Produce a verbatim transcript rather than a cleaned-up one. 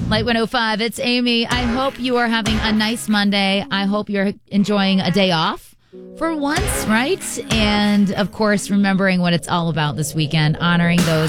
Light one oh five, it's Amy. I hope you are having a nice Monday. I hope you're enjoying a day off for once, right? And, of course, remembering what it's all about this weekend, honoring those